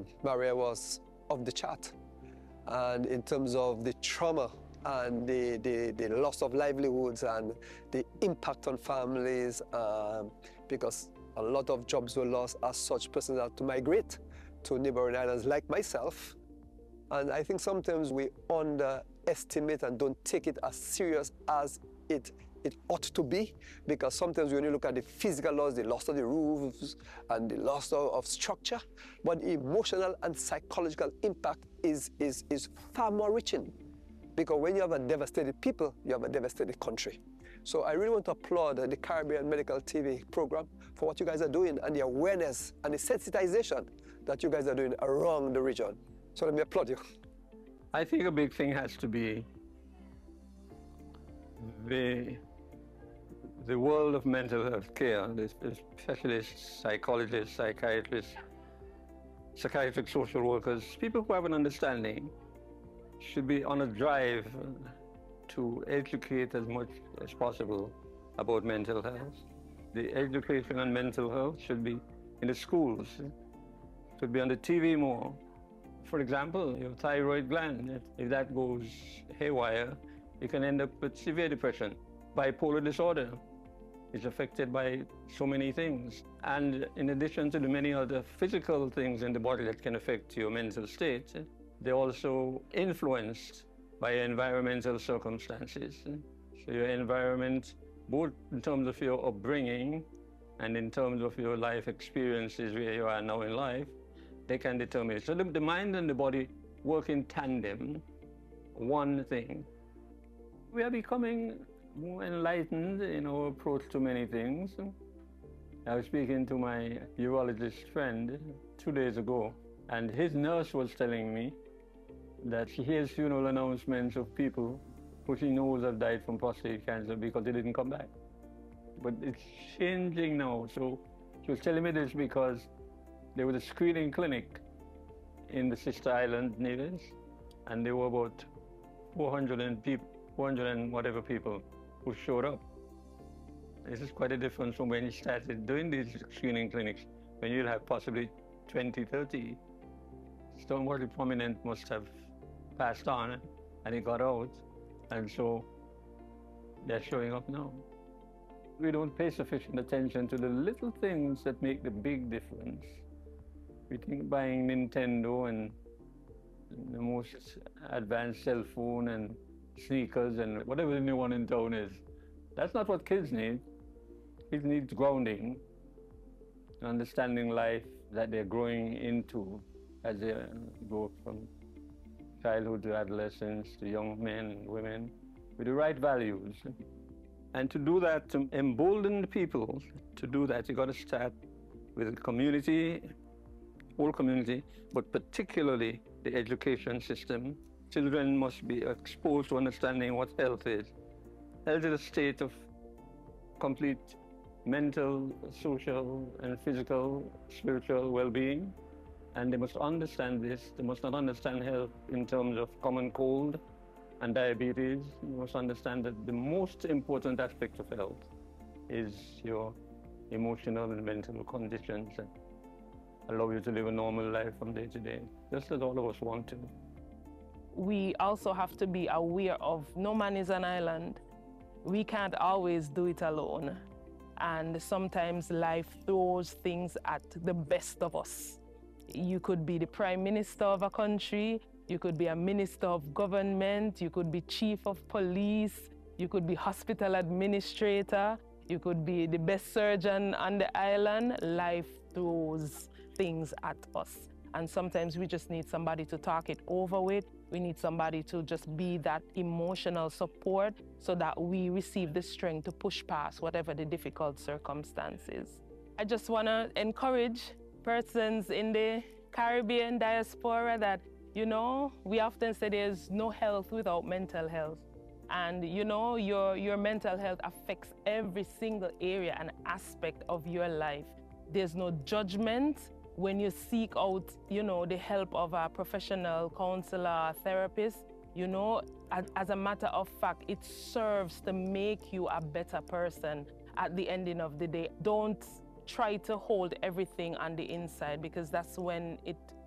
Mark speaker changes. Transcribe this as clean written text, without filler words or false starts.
Speaker 1: barrier was off the chart. And in terms of the trauma and the loss of livelihoods and the impact on families, because a lot of jobs were lost as such persons had to migrate to neighboring islands like myself. And I think sometimes we underestimate and don't take it as serious as it ought to be, because sometimes when you look at the physical loss, the loss of the roofs and the loss of structure, but the emotional and psychological impact is far more reaching. Because when you have a devastated people, you have a devastated country. So I really want to applaud the Caribbean Medical TV program for what you guys are doing and the awareness and the sensitization that you guys are doing around the region. So let me applaud you.
Speaker 2: I think a big thing has to be the world of mental health care, the specialists, psychologists, psychiatrists, psychiatric social workers, people who have an understanding should be on a drive to educate as much as possible about mental health. The education on mental health should be in the schools, should be on the TV more. For example, your thyroid gland, if that goes haywire, you can end up with severe depression. Bipolar disorder is affected by so many things. And in addition to the many other physical things in the body that can affect your mental state, they're also influenced by environmental circumstances. So your environment, both in terms of your upbringing and in terms of your life experiences where you are now in life, they can determine it. So the mind and the body work in tandem, one thing. We are becoming more enlightened in our approach to many things. I was speaking to my urologist friend 2 days ago, and his nurse was telling me that she hears funeral announcements of people who she knows have died from prostate cancer because they didn't come back. But it's changing now. So she was telling me this because there was a screening clinic in the sister island, Nevis, and there were about 400 and whatever people who showed up. This is quite a difference from when you started doing these screening clinics, when you'd have possibly 20, 30. Somebody prominent must have passed on and it got out, and so they're showing up now. We don't pay sufficient attention to the little things that make the big difference. We think buying Nintendo and the most advanced cell phone and sneakers and whatever the new one in town is, that's not what kids need. Kids need grounding, understanding life that they're growing into as they go from childhood to adolescence to young men and women with the right values. And to do that, to embolden the people to do that, you got to start with the community, whole community, but particularly the education system. Children must be exposed to understanding what health is. Health is a state of complete mental, social, and physical, spiritual well-being. And they must understand this. They must not understand health in terms of common cold and diabetes. You must understand that the most important aspect of health is your emotional and mental conditions that allow you to live a normal life from day to day, just as all of us want to.
Speaker 3: We also have to be aware of no man is an island. We can't always do it alone. And sometimes life throws things at the best of us. You could be the prime minister of a country, you could be a minister of government, you could be chief of police, you could be hospital administrator, you could be the best surgeon on the island. Life throws things at us. And sometimes we just need somebody to talk it over with. We need somebody to just be that emotional support so that we receive the strength to push past whatever the difficult circumstances. I just want to encourage persons in the Caribbean diaspora that, you know, we often say there's no health without mental health. And, you know, your mental health affects every single area and aspect of your life. There's no judgment when you seek out, you know, the help of a professional counselor, therapist. You know, as a matter of fact, it serves to make you a better person at the ending of the day. Don't try to hold everything on the inside, because that's when it